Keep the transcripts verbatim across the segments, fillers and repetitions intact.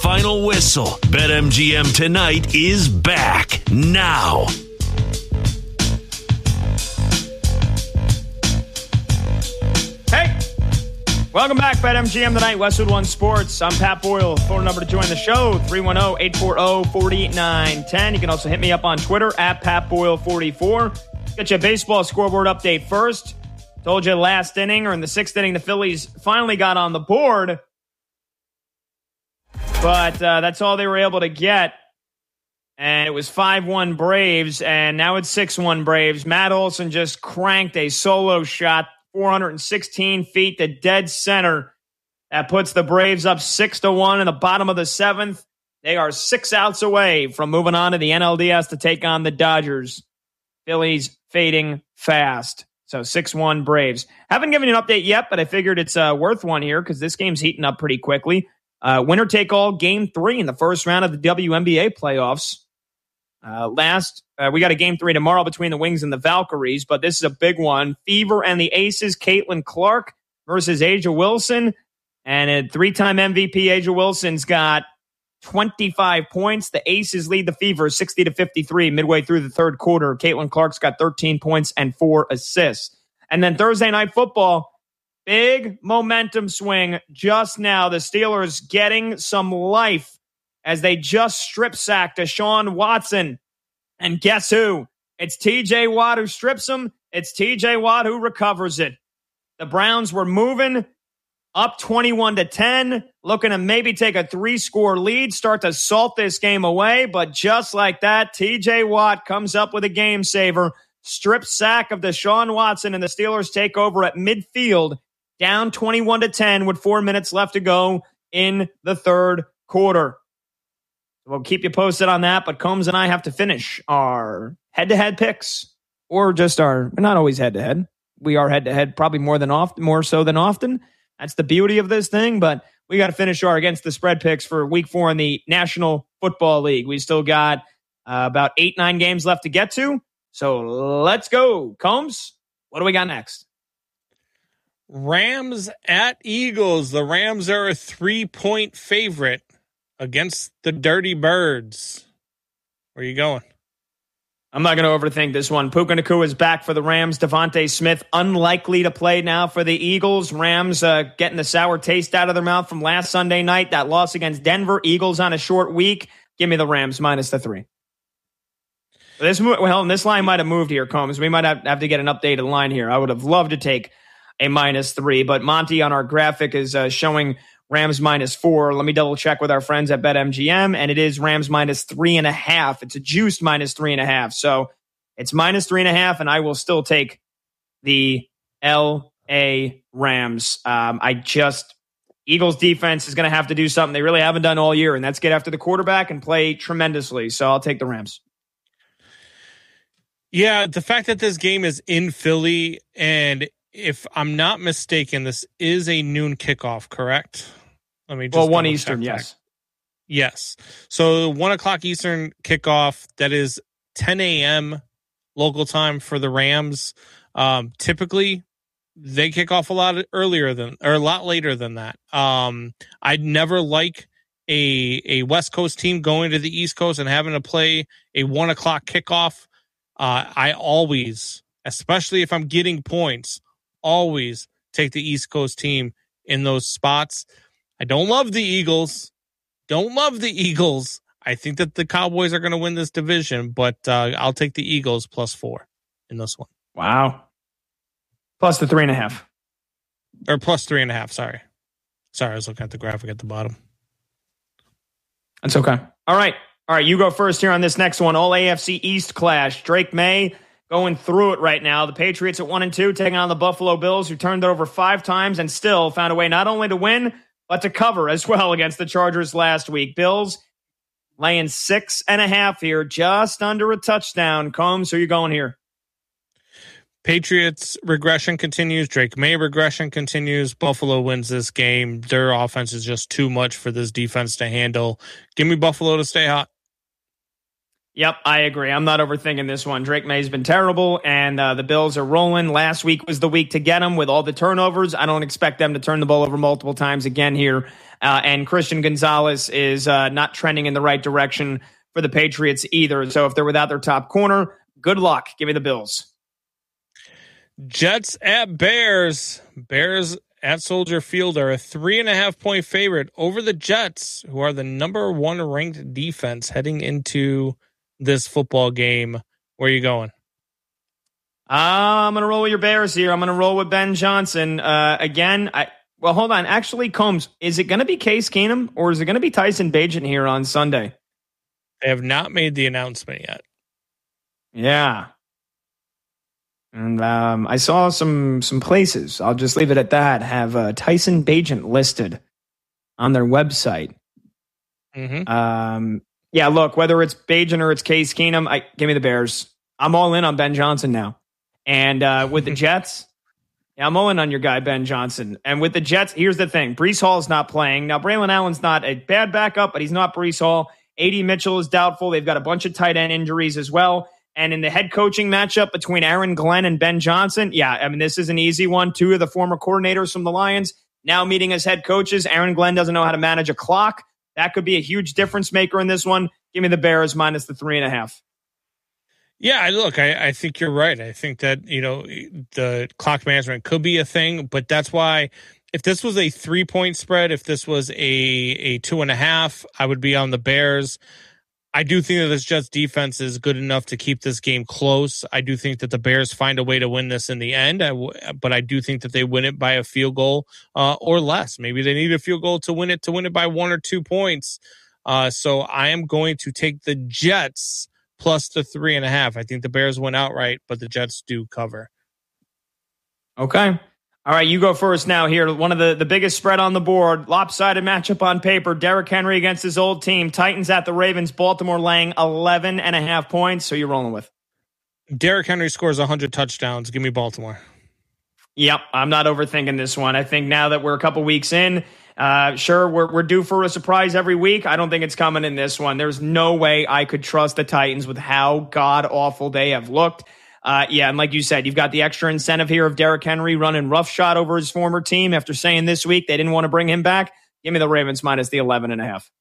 Final whistle. BetMGM Tonight is back now. Hey, welcome back, BetMGM Tonight, Westwood One Sports. I'm Pat Boyle. Phone number to join the show, three one zero, eight four zero, four nine one zero. You can also hit me up on Twitter, at Pat Boyle forty-four. Get you a baseball scoreboard update first. Told you last inning, or in the sixth inning, the Phillies finally got on the board. But uh, that's all they were able to get. And it was five one Braves, and now it's six one Braves. Matt Olson just cranked a solo shot, four hundred sixteen feet to dead center. That puts the Braves up six to one in the bottom of the seventh. They are six outs away from moving on to the N L D S to take on the Dodgers. Phillies fading fast. So six one Braves. Haven't given you an update yet, but I figured it's uh, worth one here because this game's heating up pretty quickly. Uh, winner take all game three in the first round of the W N B A playoffs. Uh, last, uh, we got a game three tomorrow between the Wings and the Valkyries, but this is a big one. Fever and the Aces, Caitlin Clark versus Asia Wilson. And a three-time M V P, Asia Wilson's got twenty-five points. The Aces lead the Fever sixty to fifty-three midway through the third quarter. Caitlin Clark's got thirteen points and four assists. And then Thursday Night Football, big momentum swing just now. The Steelers getting some life as they just strip sacked Deshaun Watson. And guess who? It's T J Watt who strips him. It's T J Watt who recovers it. The Browns were moving up twenty-one to ten, looking to maybe take a three-score lead, start to salt this game away. But just like that, T J Watt comes up with a game saver. Strip sack of Deshaun Watson, and the Steelers take over at midfield, down twenty-one to ten with four minutes left to go in the third quarter. We'll keep you posted on that, but Combs and I have to finish our head-to-head picks, or just our, not always head-to-head. We are head-to-head probably more than often, more so than often. That's the beauty of this thing, but we got to finish our against the spread picks for week four in the National Football League. We still got uh, about eight, nine games left to get to, so let's go. Combs, what do we got next? Rams at Eagles. The Rams are a three-point favorite against the Dirty Birds. Where are you going? I'm not going to overthink this one. Puka Nacua is back for the Rams. Devontae Smith unlikely to play now for the Eagles. Rams uh, getting the sour taste out of their mouth from last Sunday night. That loss against Denver. Eagles on a short week. Give me the Rams minus the three. This well, this line might have moved here, Combs. We might have, have to get an updated line here. I would have loved to take a minus three, but Monty on our graphic is uh, showing Rams minus four. Let me double check with our friends at BetMGM, and it is Rams minus three and a half. It's a juiced minus three and a half. So it's minus three and a half, and I will still take the L A Rams. Um, I just, Eagles defense is going to have to do something they really haven't done all year, and that's get after the quarterback and play tremendously. So I'll take the Rams. Yeah, the fact that this game is in Philly, and if I'm not mistaken, this is a noon kickoff, correct? Let me just well, one Eastern, yes. Yes. So one o'clock Eastern kickoff, that is ten a.m. local time for the Rams. Um, typically, they kick off a lot earlier than, or a lot later than that. Um, I'd never like a a West Coast team going to the East Coast and having to play a one o'clock kickoff. Uh, I always, especially if I'm getting points, always take the East Coast team in those spots. I don't love the Eagles. Don't love the Eagles. I think that the Cowboys are going to win this division, but uh, I'll take the Eagles plus four in this one. Wow. Plus the three and a half. Or plus three and a half, sorry. Sorry, I was looking at the graphic at the bottom. That's okay. All right. All right, you go first here on this next one. All A F C East clash. Drake May going through it right now. The Patriots at one and two, taking on the Buffalo Bills, who turned it over five times and still found a way not only to win, but to cover as well against the Chargers last week. Bills laying six and a half here, just under a touchdown. Combs, who are you going here? Patriots regression continues. Drake May regression continues. Buffalo wins this game. Their offense is just too much for this defense to handle. Give me Buffalo to stay hot. Yep, I agree. I'm not overthinking this one. Drake May's been terrible, and uh, the Bills are rolling. Last week was the week to get them with all the turnovers. I don't expect them to turn the ball over multiple times again here. Uh, and Christian Gonzalez is uh, not trending in the right direction for the Patriots either. So if they're without their top corner, good luck. Give me the Bills. Jets at Bears. Bears at Soldier Field are a three and a half point favorite over the Jets, who are the number one ranked defense heading into this football game. Where are you going? Uh, I'm going to roll with your Bears here. I'm going to roll with Ben Johnson. Uh, again, I well, hold on. Actually, Combs, is it going to be Case Keenum or is it going to be Tyson Bagent here on Sunday? They have not made the announcement yet. Yeah. And um, I saw some some places, I'll just leave it at that, have uh, Tyson Bagent listed on their website. Mm-hmm. Um, yeah, look, whether it's Bagent or it's Case Keenum, I, give me the Bears. I'm all in on Ben Johnson now. And uh, with the Jets, yeah, I'm all in on your guy, Ben Johnson. And with the Jets, here's the thing. Breece Hall's not playing. Now, Braylon Allen's not a bad backup, but he's not Breece Hall. A D Mitchell is doubtful. They've got a bunch of tight end injuries as well. And in the head coaching matchup between Aaron Glenn and Ben Johnson, yeah, I mean, this is an easy one. Two of the former coordinators from the Lions now meeting as head coaches. Aaron Glenn doesn't know how to manage a clock. That could be a huge difference maker in this one. Give me the Bears minus the three and a half. Yeah, look, I, I think you're right. I think that, you know, the clock management could be a thing, but that's why if this was a three-point spread, if this was a, a two and a half, I would be on the Bears. I do think that this Jets defense is good enough to keep this game close. I do think that the Bears find a way to win this in the end, I w- but I do think that they win it by a field goal uh, or less. Maybe they need a field goal to win it, to win it by one or two points. Uh, so I am going to take the Jets plus the three and a half. I think the Bears win outright, but the Jets do cover. Okay. All right, you go first now here. One of the, the biggest spread on the board. Lopsided matchup on paper. Derrick Henry against his old team. Titans at the Ravens. Baltimore laying eleven and a half points. So you're rolling with? Derrick Henry scores one hundred touchdowns. Give me Baltimore. Yep, I'm not overthinking this one. I think now that we're a couple weeks in, uh, sure, we're, we're due for a surprise every week. I don't think it's coming in this one. There's no way I could trust the Titans with how god-awful they have looked. Uh, yeah, and like you said, you've got the extra incentive here of Derrick Henry running roughshod over his former team after saying this week they didn't want to bring him back. Give me the Ravens minus the eleven and a half.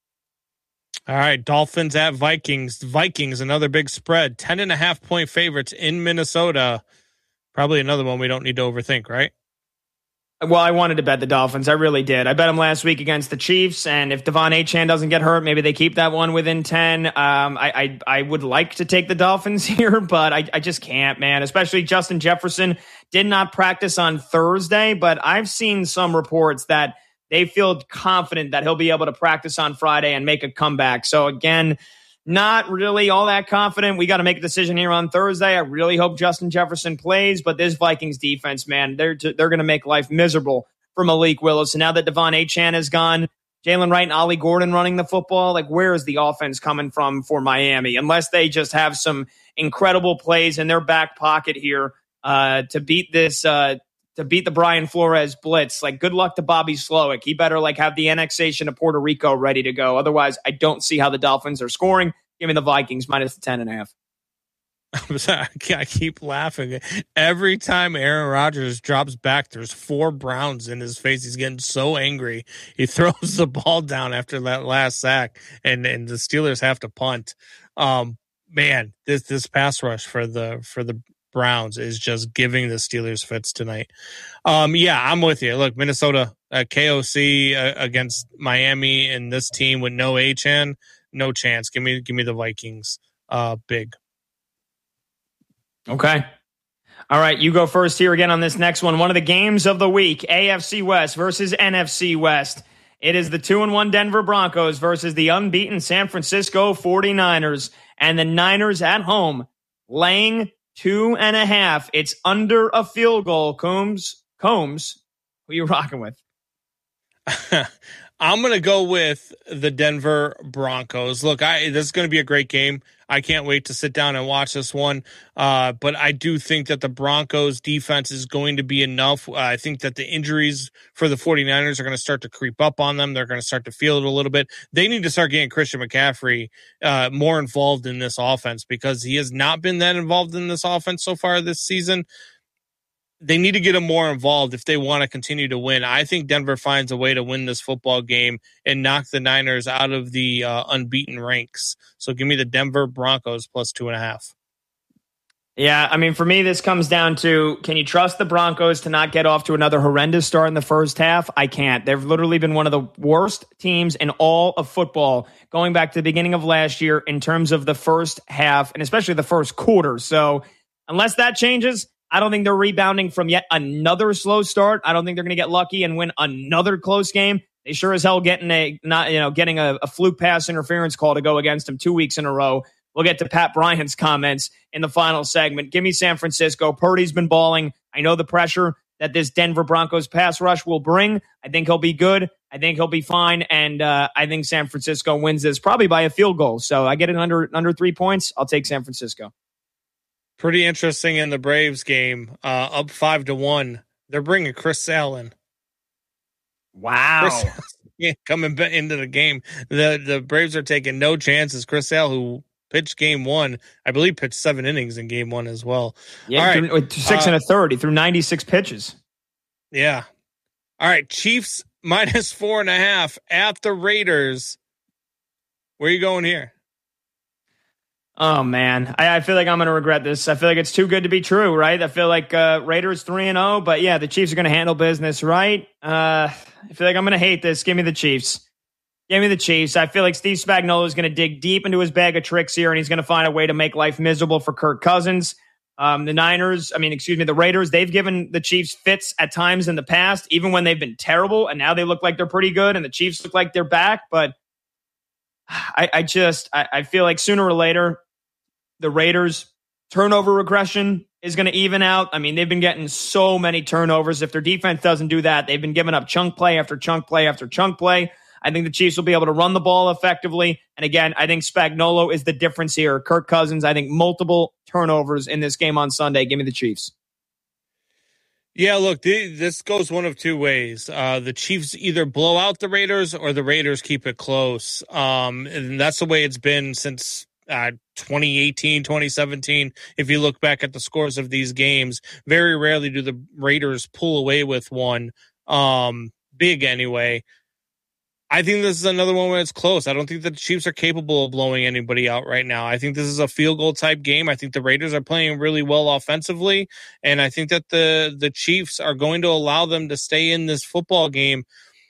All right, Dolphins at Vikings. Vikings, another big spread. ten and a half point favorites in Minnesota. Probably another one we don't need to overthink, right? Well, I wanted to bet the Dolphins. I really did. I bet them last week against the Chiefs, and if Devon Achane doesn't get hurt, maybe they keep that one within ten. Um, I, I I would like to take the Dolphins here, but I, I just can't, man. Especially Justin Jefferson did not practice on Thursday, but I've seen some reports that they feel confident that he'll be able to practice on Friday and make a comeback. So again, not really all that confident. We got to make a decision here on Thursday. I really hope Justin Jefferson plays, but this Vikings defense, man, they're they're going to make life miserable for Malik Willis. And now that Devon Achane is gone, Jalen Wright and Ollie Gordon running the football, like where is the offense coming from for Miami? Unless they just have some incredible plays in their back pocket here uh, to beat this, uh, to beat the Brian Flores blitz. Like good luck to Bobby Slowick. He better like have the annexation of Puerto Rico ready to go. Otherwise, I don't see how the Dolphins are scoring. Give me the Vikings minus the ten and a half. I keep laughing. Every time Aaron Rodgers drops back, there's four Browns in his face. He's getting so angry. He throws the ball down after that last sack, and, and the Steelers have to punt. Um, man, this this pass rush for the for the Browns is just giving the Steelers fits tonight. Um, yeah, I'm with you. Look, Minnesota, uh, K O C uh, against Miami, and this team with no Achane, no chance. Give me give me the Vikings. Uh, big. Okay. All right, you go first here again on this next one. One of the games of the week, A F C West versus N F C West. It is the two and one Denver Broncos versus the unbeaten San Francisco forty-niners. And the Niners at home laying two and a half. It's under a field goal. Combs, Combs, who are you rocking with? I'm going to go with the Denver Broncos. Look, I this is going to be a great game. I can't wait to sit down and watch this one. Uh, but I do think that the Broncos defense is going to be enough. Uh, I think that the injuries for the 49ers are going to start to creep up on them. They're going to start to feel it a little bit. They need to start getting Christian McCaffrey uh, more involved in this offense because he has not been that involved in this offense so far this season. They need to get him more involved if they want to continue to win. I think Denver finds a way to win this football game and knock the Niners out of the uh, unbeaten ranks. So give me the Denver Broncos plus two and a half. Yeah, I mean, for me, this comes down to, can you trust the Broncos to not get off to another horrendous start in the first half? I can't. They've literally been one of the worst teams in all of football going back to the beginning of last year in terms of the first half and especially the first quarter. So unless that changes, I don't think they're rebounding from yet another slow start. I don't think they're going to get lucky and win another close game. They sure as hell getting a not you know getting a, a fluke pass interference call to go against them two weeks in a row. We'll get to Pat Bryant's comments in the final segment. Give me San Francisco. Purdy's been balling. I know the pressure that this Denver Broncos pass rush will bring. I think he'll be good. I think he'll be fine, and uh, I think San Francisco wins this probably by a field goal. So I get it under under three points. I'll take San Francisco. Pretty interesting in the Braves game, uh, up five to one. They're bringing Chris Allen. Wow, Chris, yeah, coming into the game, the the Braves are taking no chances. Chris Allen, who pitched game one, I believe, pitched seven innings in game one as well. Yeah, all right. Threw, six uh, and a third. He threw ninety-six pitches. Yeah. All right, Chiefs minus four and a half at the Raiders. Where are you going here? Oh, man. I, I feel like I'm going to regret this. I feel like it's too good to be true, right? I feel like uh, Raiders three and oh, but yeah, the Chiefs are going to handle business, right? Uh, I feel like I'm going to hate this. Give me the Chiefs. Give me the Chiefs. I feel like Steve Spagnuolo is going to dig deep into his bag of tricks here, and he's going to find a way to make life miserable for Kirk Cousins. Um, the Niners, I mean, excuse me, the Raiders, they've given the Chiefs fits at times in the past, even when they've been terrible, and now they look like they're pretty good, and the Chiefs look like they're back, but I, I just, I, I feel like sooner or later, the Raiders' turnover regression is going to even out. I mean, they've been getting so many turnovers. If their defense doesn't do that, they've been giving up chunk play after chunk play after chunk play. I think the Chiefs will be able to run the ball effectively. And again, I think Spagnuolo is the difference here. Kirk Cousins, I think multiple turnovers in this game on Sunday. Give me the Chiefs. Yeah, look, this goes one of two ways. Uh, the Chiefs either blow out the Raiders or the Raiders keep it close. Um, and that's the way it's been since Uh, twenty eighteen, twenty seventeen. If you look back at the scores of these games, very rarely do the Raiders pull away with one, um, big anyway. I think this is another one where it's close. I don't think the Chiefs are capable of blowing anybody out right now. I think this is a field goal type game. I think the Raiders are playing really well offensively, and I think that the the Chiefs are going to allow them to stay in this football game.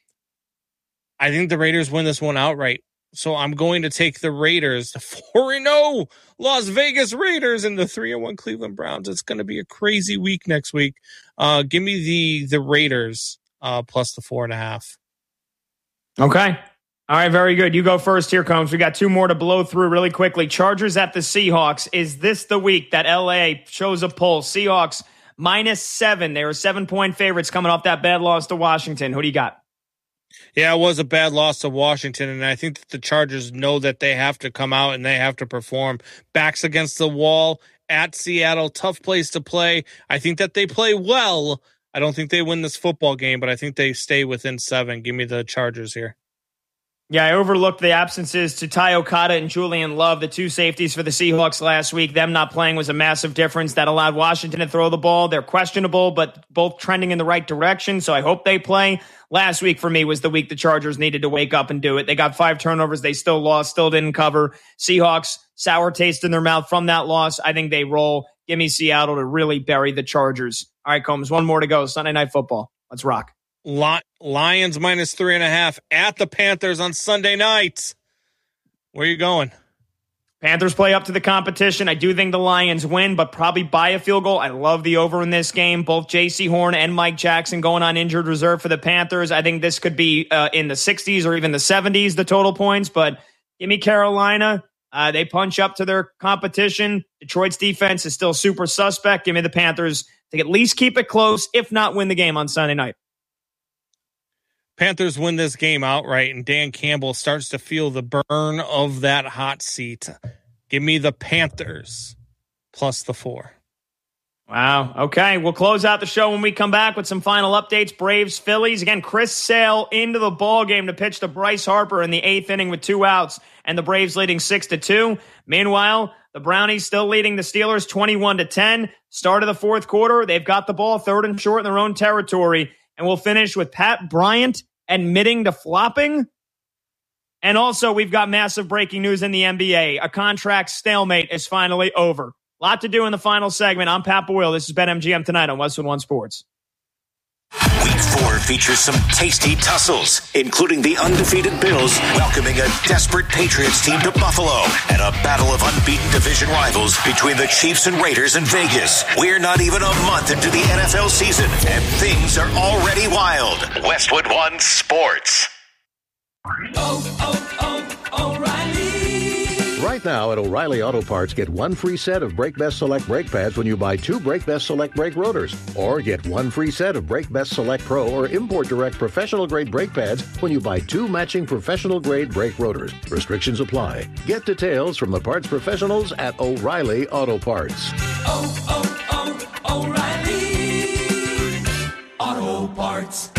I think the Raiders win this one outright. So I'm going to take the Raiders, the four and oh Las Vegas Raiders, and the three and one Cleveland Browns. It's going to be a crazy week next week. Uh, give me the the Raiders uh, plus the four and a half. Okay. All right, very good. You go first here, Combs. We got two more to blow through really quickly. Chargers at the Seahawks. Is this the week that L A shows a pull? Seahawks minus seven. They were seven-point favorites coming off that bad loss to Washington. Who do you got? Yeah, it was a bad loss to Washington, and I think that the Chargers know that they have to come out and they have to perform. Backs against the wall at Seattle, tough place to play. I think that they play well. I don't think they win this football game, but I think they stay within seven. Give me the Chargers here. Yeah, I overlooked the absences to Ty Okada and Julian Love, the two safeties for the Seahawks last week. Them not playing was a massive difference that allowed Washington to throw the ball. They're questionable, but both trending in the right direction, so I hope they play. Last week for me was the week the Chargers needed to wake up and do it. They got five turnovers. They still lost, still didn't cover. Seahawks, sour taste in their mouth from that loss. I think they roll. Give me Seattle to really bury the Chargers. All right, Combs, one more to go. Sunday Night Football. Let's rock. Lions minus three and a half at the Panthers on Sunday night. Where are you going? Panthers play up to the competition. I do think the Lions win, but probably by a field goal. I love the over in this game. Both J C Horn and Mike Jackson going on injured reserve for the Panthers. I think this could be uh, in the sixties or even the seventies, the total points. But give me Carolina. Uh, they punch up to their competition. Detroit's defense is still super suspect. Give me the Panthers to at least keep it close, if not win the game on Sunday night. Panthers win this game outright, and Dan Campbell starts to feel the burn of that hot seat. Give me the Panthers plus the four. Wow. Okay. We'll close out the show when we come back with some final updates. Braves, Phillies. Again, Chris Sale into the ball game to pitch to Bryce Harper in the eighth inning with two outs, and the Braves leading six to two. Meanwhile, the Brownies still leading the Steelers twenty-one to ten. Start of the fourth quarter. They've got the ball third and short in their own territory. And we'll finish with Pat Bryant admitting to flopping. And also, we've got massive breaking news in the N B A. A contract stalemate is finally over. A lot to do in the final segment. I'm Pat Boyle. This is BetMGM Tonight on Westwood One Sports. Week four features some tasty tussles, including the undefeated Bills welcoming a desperate Patriots team to Buffalo and a battle of unbeaten division rivals between the Chiefs and Raiders in Vegas. We're not even a month into the N F L season, and things are already wild. Westwood One Sports. Oh, oh, oh, O'Reilly. Right now at O'Reilly Auto Parts, get one free set of Brake Best Select brake pads when you buy two Brake Best Select brake rotors. Or get one free set of Brake Best Select Pro or Import Direct professional-grade brake pads when you buy two matching professional-grade brake rotors. Restrictions apply. Get details from the parts professionals at O'Reilly Auto Parts. Oh, oh, oh, O'Reilly Auto Parts.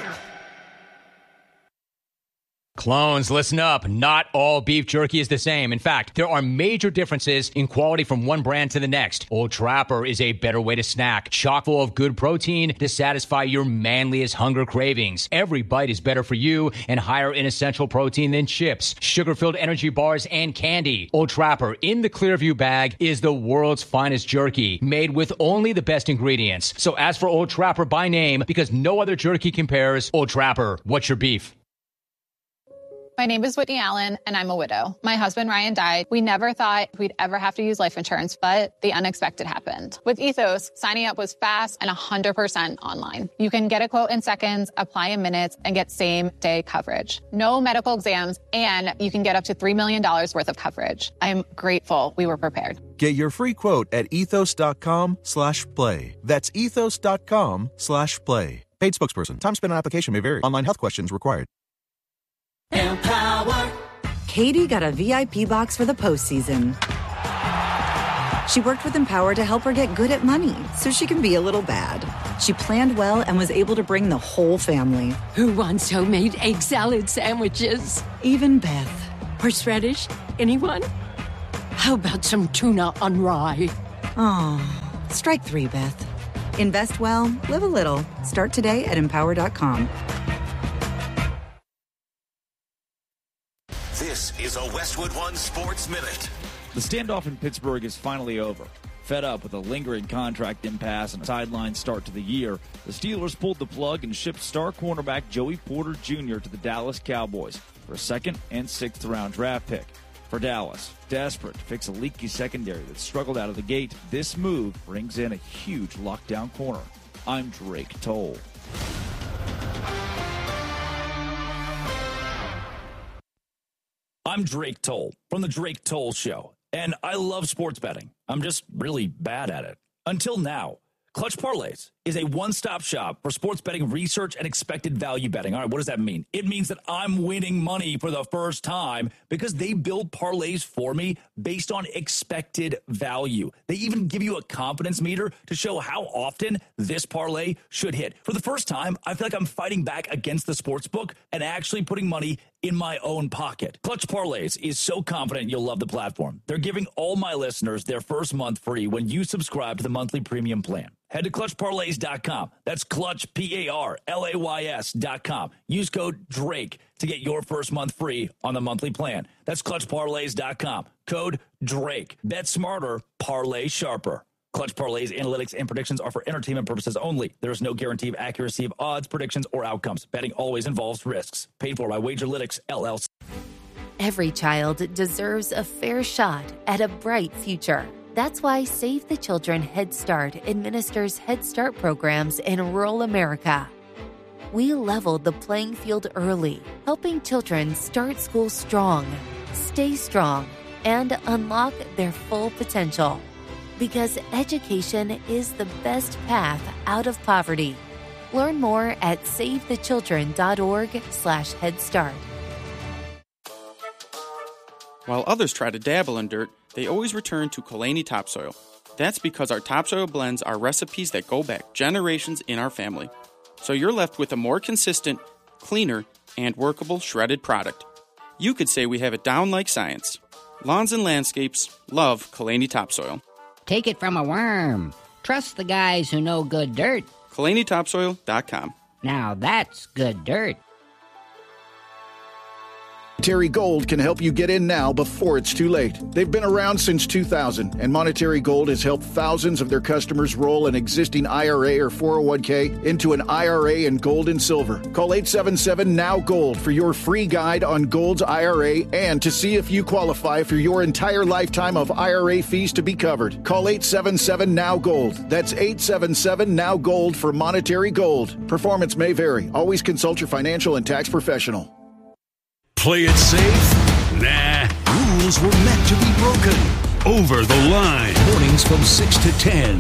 Clones, listen up. Not all beef jerky is the same. In fact, there are major differences in quality from one brand to the next. Old Trapper is a better way to snack, chock full of good protein to satisfy your manliest hunger cravings. Every bite is better for you and higher in essential protein than chips, sugar-filled energy bars, and candy. Old Trapper in the Clearview bag is the world's finest jerky, made with only the best ingredients. So ask for Old Trapper by name because no other jerky compares. Old Trapper, what's your beef? My name is Whitney Allen, and I'm a widow. My husband, Ryan, died. We never thought we'd ever have to use life insurance, but the unexpected happened. With Ethos, signing up was fast and one hundred percent online. You can get a quote in seconds, apply in minutes, and get same-day coverage. No medical exams, and you can get up to three million dollars worth of coverage. I'm grateful we were prepared. Get your free quote at ethos.com slash play. That's ethos.com slash play. Paid spokesperson. Time spent on application may vary. Online health questions required. Empower. Katie got a V I P box for the postseason. She worked with Empower to help her get good at money so she can be a little bad. She planned well and was able to bring the whole family. Who wants homemade egg salad sandwiches? Even Beth. Horseradish? Anyone? How about some tuna on rye? Oh, strike three, Beth. Invest well, live a little. Start today at empower dot com. This is a Westwood One Sports Minute. The standoff in Pittsburgh is finally over. Fed up with a lingering contract impasse and a sideline start to the year, the Steelers pulled the plug and shipped star cornerback Joey Porter Junior to the Dallas Cowboys for a second and sixth round draft pick. For Dallas, desperate to fix a leaky secondary that struggled out of the gate, this move brings in a huge lockdown corner. I'm Drake Toll. I'm Drake Toll from The Drake Toll Show, and I love sports betting. I'm just really bad at it. Until now. Clutch Parlays is a one-stop shop for sports betting research and expected value betting. All right, what does that mean? It means that I'm winning money for the first time because they build parlays for me based on expected value. They even give you a confidence meter to show how often this parlay should hit. For the first time, I feel like I'm fighting back against the sports book and actually putting money in my own pocket. Clutch Parlays is so confident you'll love the platform. They're giving all my listeners their first month free when you subscribe to the monthly premium plan. Head to clutch parlays dot com. That's Clutch, P A R L A Y S dot com. Use code DRAKE to get your first month free on the monthly plan. That's clutch parlays dot com. Code DRAKE. Bet smarter, parlay sharper. Clutch Parlays analytics and predictions are for entertainment purposes only. There is no guarantee of accuracy of odds, predictions, or outcomes. Betting always involves risks. Paid for by Wagerlytics, L L C. Every child deserves a fair shot at a bright future. That's why Save the Children Head Start administers Head Start programs in rural America. We leveled the playing field early, helping children start school strong, stay strong, and unlock their full potential. Because education is the best path out of poverty. Learn more at save the children dot org slash head start. While others try to dabble in dirt, they always return to Kalani Topsoil. That's because our topsoil blends are recipes that go back generations in our family. So you're left with a more consistent, cleaner, and workable shredded product. You could say we have it down like science. Lawns and landscapes love Kalani Topsoil. Take it from a worm. Trust the guys who know good dirt. Kalani Topsoil dot com. Now that's good dirt. Monetary Gold can help you get in now before it's too late. They've been around since two thousand, and Monetary Gold has helped thousands of their customers roll an existing I R A or four oh one k into an I R A in gold and silver. Call eight seven seven, N O W Gold for your free guide on Gold's I R A and to see if you qualify for your entire lifetime of I R A fees to be covered. Call eight seven seven, N O W Gold. That's eight seven seven, N O W Gold for Monetary Gold. Performance may vary. Always consult your financial and tax professional. Play it safe? Nah, rules were meant to be broken. Over the Line. Mornings from six to ten.